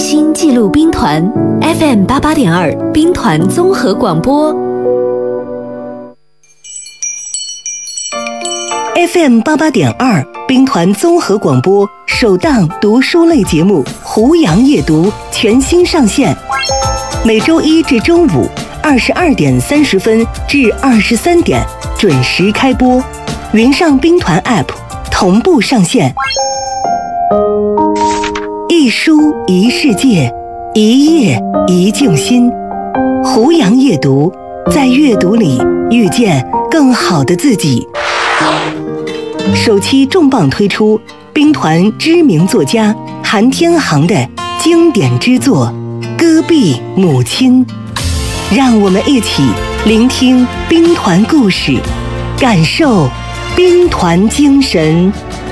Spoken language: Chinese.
心记录兵团 FM88.2 兵团综合广播。 FM88.2 兵团综合广播首档读书类节目《胡杨夜读》全新上线，每周一至周五22点30分至23点准时开播，云上兵团 App 同步上线。一书一世界，一页一静心。胡杨夜读，在阅读里遇见更好的自己。首期重磅推出兵团知名作家韩天航的经典之作《戈壁母亲》，让我们一起聆听兵团故事，感受兵团精神。